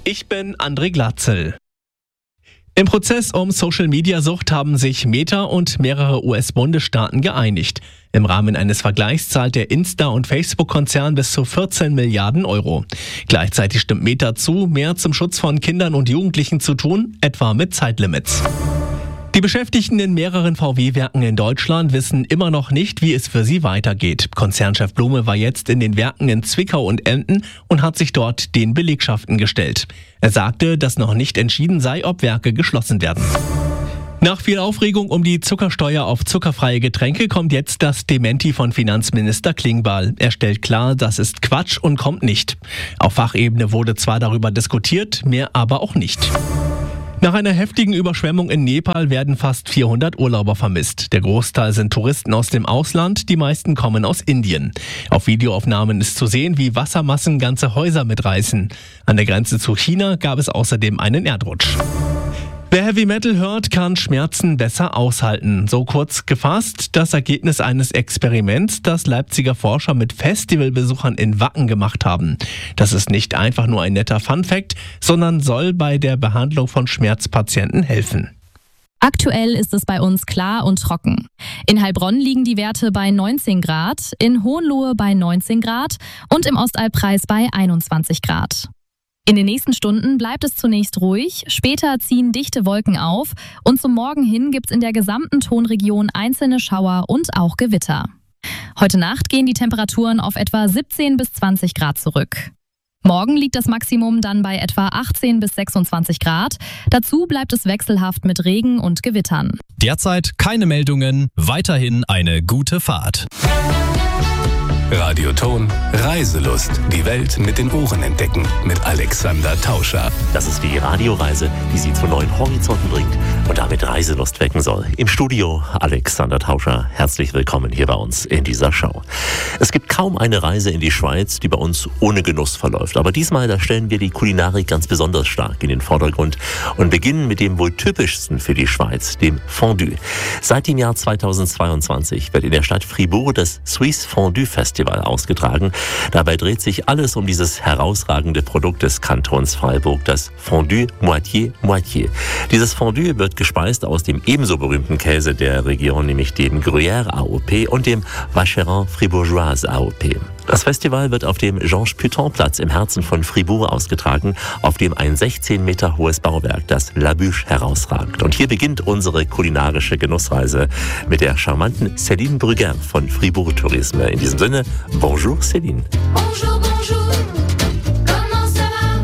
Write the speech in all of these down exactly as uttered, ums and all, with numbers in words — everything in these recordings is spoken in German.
Ich bin André Glatzel. Im Prozess um Social-Media-Sucht haben sich Meta und mehrere U S-Bundesstaaten geeinigt. Im Rahmen eines Vergleichs zahlt der Insta- und Facebook-Konzern bis zu vierzehn Milliarden Euro. Gleichzeitig stimmt Meta zu, mehr zum Schutz von Kindern und Jugendlichen zu tun, etwa mit Zeitlimits. Die Beschäftigten in mehreren V W-Werken in Deutschland wissen immer noch nicht, wie es für sie weitergeht. Konzernchef Blume war jetzt in den Werken in Zwickau und Emden und hat sich dort den Belegschaften gestellt. Er sagte, dass noch nicht entschieden sei, ob Werke geschlossen werden. Nach viel Aufregung um die Zuckersteuer auf zuckerfreie Getränke kommt jetzt das Dementi von Finanzminister Klingbeil. Er stellt klar, das ist Quatsch und kommt nicht. Auf Fachebene wurde zwar darüber diskutiert, mehr aber auch nicht. Nach einer heftigen Überschwemmung in Nepal werden fast vierhundert Urlauber vermisst. Der Großteil sind Touristen aus dem Ausland, die meisten kommen aus Indien. Auf Videoaufnahmen ist zu sehen, wie Wassermassen ganze Häuser mitreißen. An der Grenze zu China gab es außerdem einen Erdrutsch. Wer Heavy Metal hört, kann Schmerzen besser aushalten. So kurz gefasst das Ergebnis eines Experiments, das Leipziger Forscher mit Festivalbesuchern in Wacken gemacht haben. Das ist nicht einfach nur ein netter Funfact, sondern soll bei der Behandlung von Schmerzpatienten helfen. Aktuell ist es bei uns klar und trocken. In Heilbronn liegen die Werte bei neunzehn Grad, in Hohenlohe bei neunzehn Grad und im Ostalbkreis bei einundzwanzig Grad. In den nächsten Stunden bleibt es zunächst ruhig, später ziehen dichte Wolken auf und zum Morgen hin gibt's in der gesamten Tonregion einzelne Schauer und auch Gewitter. Heute Nacht gehen die Temperaturen auf etwa siebzehn bis zwanzig Grad zurück. Morgen liegt das Maximum dann bei etwa achtzehn bis sechsundzwanzig Grad. Dazu bleibt es wechselhaft mit Regen und Gewittern. Derzeit keine Meldungen, weiterhin eine gute Fahrt. Radioton Reiselust. Die Welt mit den Ohren entdecken. Mit Alexander Tauscher. Das ist die Radioreise, die Sie zu neuen Horizonten bringt und damit Reiselust wecken soll. Im Studio Alexander Tauscher. Herzlich willkommen hier bei uns in dieser Show. Es gibt kaum eine Reise in die Schweiz, die bei uns ohne Genuss verläuft. Aber diesmal, da stellen wir die Kulinarik ganz besonders stark in den Vordergrund und beginnen mit dem wohl typischsten für die Schweiz, dem Fondue. Seit dem Jahr zweitausendzweiundzwanzig wird in der Stadt Fribourg das Swiss Fondue Festival ausgetragen. Dabei dreht sich alles um dieses herausragende Produkt des Kantons Freiburg, das Fondue Moitié Moitié. Dieses Fondue wird gespeist aus dem ebenso berühmten Käse der Region, nämlich dem Gruyère A O P und dem Vacherin Fribourgeoise A O P. Das Festival wird auf dem Georges-Putan-Platz im Herzen von Fribourg ausgetragen, auf dem ein sechzehn Meter hohes Bauwerk, das La Bûche, herausragt. Und hier beginnt unsere kulinarische Genussreise mit der charmanten Céline Brugger von Fribourg Tourisme. In diesem Sinne, bonjour Céline. Bonjour, bonjour. Comment ça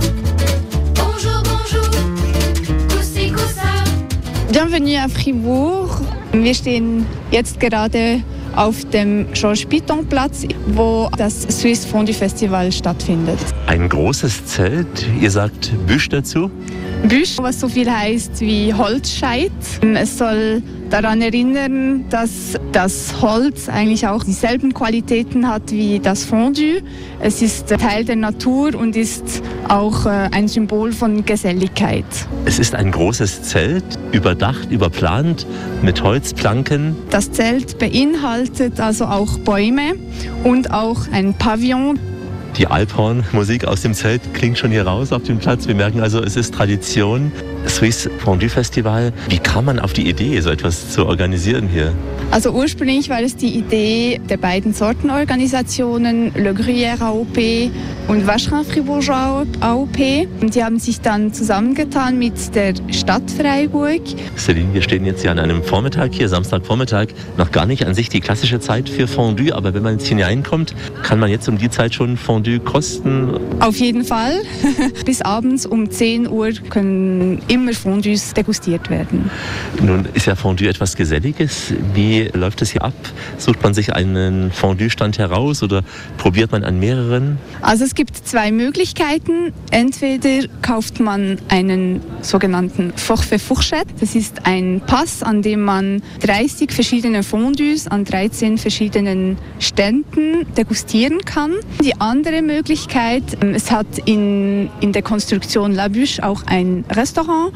va? Bonjour, bonjour. Coussi, coussa. Bienvenue à Fribourg. Wir stehen jetzt gerade auf dem Georges-Putan-Platz, wo das Swiss Fondue Festival stattfindet. Ein großes Zelt, ihr sagt Bûche dazu? Bûche, was so viel heißt wie Holzscheit. Es soll daran erinnern, dass das Holz eigentlich auch dieselben Qualitäten hat wie das Fondue. Es ist Teil der Natur und ist auch ein Symbol von Geselligkeit. Es ist ein großes Zelt, überdacht, überplant, mit Holzplanken. Das Zelt beinhaltet also auch Bäume und auch ein Pavillon. Die Alphorn-Musik aus dem Zelt klingt schon hier raus auf dem Platz. Wir merken also, es ist Tradition. Swiss Fondue Festival. Wie kam man auf die Idee, so etwas zu organisieren hier? Also ursprünglich war es die Idee der beiden Sortenorganisationen, Le Gruyère A O P und Vacherin Fribourgeoise A O P. Und die haben sich dann zusammengetan mit der Stadt Freiburg. Céline, wir stehen jetzt hier an einem Vormittag hier, Samstagvormittag. Noch gar nicht an sich die klassische Zeit für Fondue, aber wenn man jetzt hineinkommt, kann man jetzt um die Zeit schon Fondue kosten? Auf jeden Fall. Bis abends um zehn Uhr können immer Fondues degustiert werden. Nun ist ja Fondue etwas Geselliges. Wie läuft es hier ab? Sucht man sich einen Fondue-Stand heraus oder probiert man an mehreren? Also es gibt zwei Möglichkeiten. Entweder kauft man einen sogenannten Forfait Fourchette. Das ist ein Pass, an dem man dreißig verschiedene Fondues an dreizehn verschiedenen Ständen degustieren kann. Die andere andere Möglichkeit. Es hat in, in der Konstruktion La Bûche auch ein Restaurant,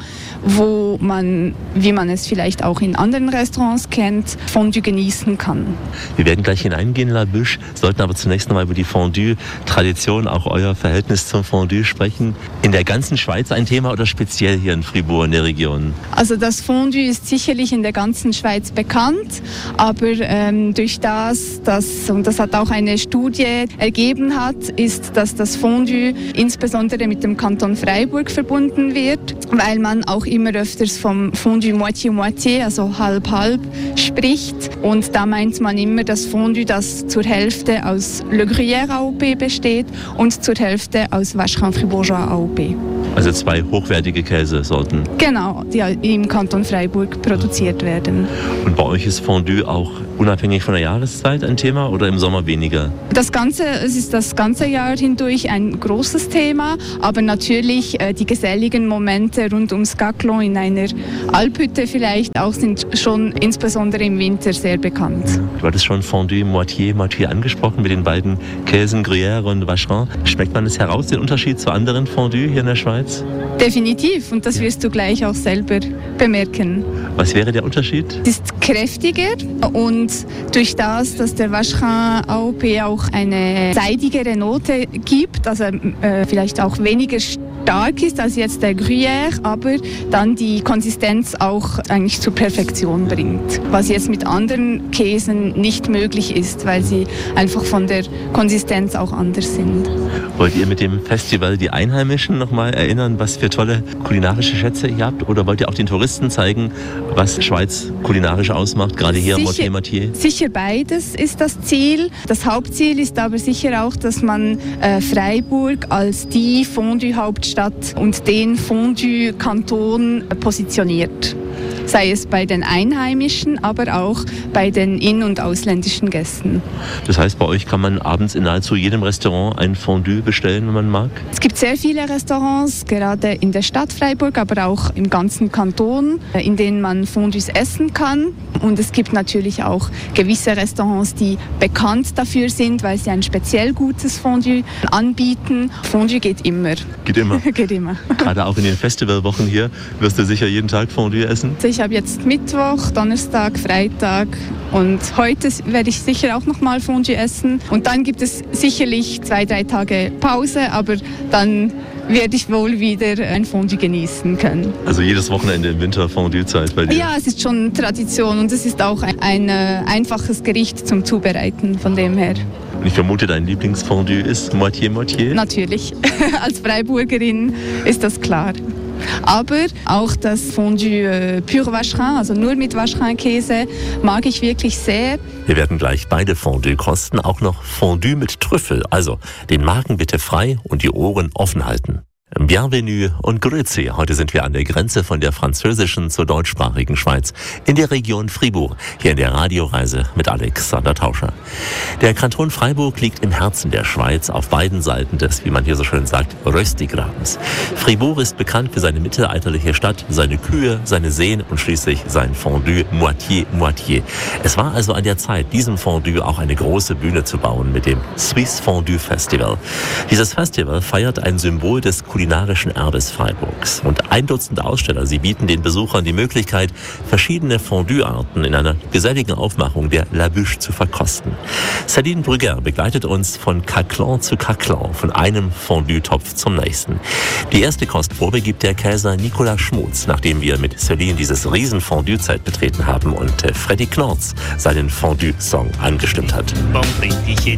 wo man, wie man es vielleicht auch in anderen Restaurants kennt, Fondue genießen kann. Wir werden gleich hineingehen in La Bûche, sollten aber zunächst noch mal über die Fondue-Tradition, auch euer Verhältnis zum Fondue sprechen. In der ganzen Schweiz ein Thema oder speziell hier in Fribourg in der Region? Also das Fondue ist sicherlich in der ganzen Schweiz bekannt, aber ähm, durch das, dass, und das hat auch eine Studie ergeben hat, ist, dass das Fondue insbesondere mit dem Kanton Freiburg verbunden wird, weil man auch immer öfters vom Fondue Moitié-Moitié, also halb-halb, spricht. Und da meint man immer das Fondue, das zur Hälfte aus Le Gruyère A O P besteht und zur Hälfte aus Vacherin Fribourgeois A O P. Also zwei hochwertige Käsesorten. Genau, die im Kanton Freiburg produziert werden. Und bei euch ist Fondue auch unabhängig von der Jahreszeit ein Thema oder im Sommer weniger? Das Ganze, es ist das ganze Jahr hindurch ein großes Thema, aber natürlich äh, die geselligen Momente rund ums Gaclon in einer Alphütte vielleicht auch sind schon insbesondere im Winter sehr bekannt. Du hattest schon Fondue Moitié, Moitié angesprochen mit den beiden Käsen Gruyère und Vacherin. Schmeckt man es heraus, den Unterschied zu anderen Fondue hier in der Schweiz? Definitiv, und das wirst du gleich auch selber bemerken. Was wäre der Unterschied? Es ist kräftiger und durch das, dass der Vacherin A O P auch eine seidigere Note gibt, also äh, vielleicht auch weniger stark ist als jetzt der Gruyère, aber dann die Konsistenz auch eigentlich zur Perfektion bringt. Was jetzt mit anderen Käsen nicht möglich ist, weil sie einfach von der Konsistenz auch anders sind. Wollt ihr mit dem Festival die Einheimischen noch mal erinnern, was für tolle kulinarische Schätze ihr habt? Oder wollt ihr auch den Touristen zeigen, was Schweiz kulinarisch ausmacht, gerade hier am Moitié-Moitié? Sicher beides ist das Ziel. Das Hauptziel ist aber sicher auch, dass man äh, Freiburg als die Fondue-Hauptstadt und den Fondue-Kanton positioniert. Sei es bei den Einheimischen, aber auch bei den in- und ausländischen Gästen. Das heißt, bei euch kann man abends in nahezu jedem Restaurant ein Fondue bestellen, wenn man mag? Es gibt sehr viele Restaurants, gerade in der Stadt Freiburg, aber auch im ganzen Kanton, in denen man Fondues essen kann. Und es gibt natürlich auch gewisse Restaurants, die bekannt dafür sind, weil sie ein speziell gutes Fondue anbieten. Fondue geht immer. Geht immer? Geht immer. Gerade auch in den Festivalwochen hier wirst du sicher jeden Tag Fondue essen? Ich habe jetzt Mittwoch, Donnerstag, Freitag und heute werde ich sicher auch noch mal Fondue essen. Und dann gibt es sicherlich zwei, drei Tage Pause, aber dann werde ich wohl wieder ein Fondue genießen können. Also jedes Wochenende im Winter Fondue-Zeit bei dir? Ja, es ist schon Tradition und es ist auch ein, ein äh, einfaches Gericht zum Zubereiten, von dem her. Und ich vermute, dein Lieblingsfondue ist Moitié-Moitié? Natürlich. Als Freiburgerin ist das klar. Aber auch das Fondue äh, Pur Vacherin, also nur mit Vacherin-Käse, mag ich wirklich sehr. Wir werden gleich beide Fondue kosten, auch noch Fondue mit Trüffel. Also den Magen bitte frei und die Ohren offen halten. Bienvenue und Grüezi. Heute sind wir an der Grenze von der französischen zur deutschsprachigen Schweiz in der Region Fribourg, hier in der Radioreise mit Alexander Tauscher. Der Kanton Freiburg liegt im Herzen der Schweiz auf beiden Seiten des, wie man hier so schön sagt, Röstigrabens. Fribourg ist bekannt für seine mittelalterliche Stadt, seine Kühe, seine Seen und schließlich sein Fondue Moitié-Moitié. Es war also an der Zeit, diesem Fondue auch eine große Bühne zu bauen mit dem Swiss Fondue Festival. Dieses Festival feiert ein Symbol des kulinarischen Erbes Freiburgs. Und ein Dutzend Aussteller, sie bieten den Besuchern die Möglichkeit, verschiedene Fondue-Arten in einer geselligen Aufmachung der La Bûche zu verkosten. Céline Brugger begleitet uns von Gaclon zu Gaclon, von einem Fondue-Topf zum nächsten. Die erste Kostprobe gibt der Käser Nicolas Schmutz, nachdem wir mit Céline dieses riesen Fondue-Zelt betreten haben und Freddy Knorz seinen Fondue-Song angestimmt hat. Pommes frites